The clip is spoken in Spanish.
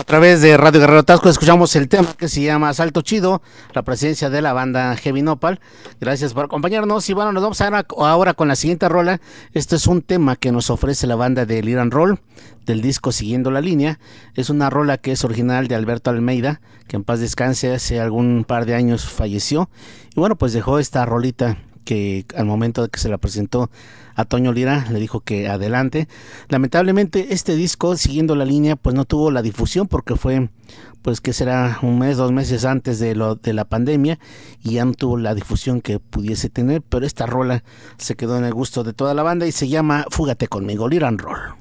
A través de Radio Guerrero Tasco escuchamos el tema que se llama Salto Chido, la presencia de la banda Heavy Nopal. Gracias por acompañarnos y bueno, nos vamos ahora con la siguiente rola. Este es un tema que nos ofrece la banda de Liran Roll del disco Siguiendo la Línea. Es una rola que es original de Alberto Almeida, que en paz descanse, hace algún par de años falleció. Y bueno, pues dejó esta rolita que al momento de que se la presentó a Toño Lira le dijo que adelante. Lamentablemente este disco Siguiendo la Línea pues no tuvo la difusión porque fue pues que será un mes, 2 meses antes de la pandemia y ya no tuvo la difusión que pudiese tener, pero esta rola se quedó en el gusto de toda la banda y se llama Fúgate conmigo, Liran Roll.